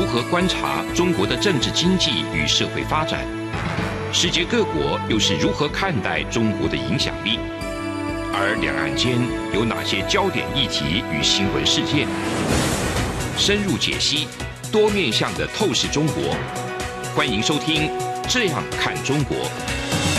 如何观察中国的政治经济与社会发展？世界各国又是如何看待中国的影响力？而两岸间有哪些焦点议题与新闻事件？深入解析，多面向的透视中国。欢迎收听《这样看中国》。